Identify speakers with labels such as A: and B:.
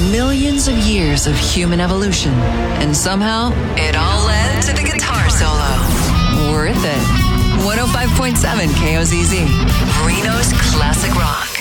A: millions of years of human evolution, and somehow it all led to the guitar solo. Worth it. 105.7 KOZZ, Reno's Classic Rock.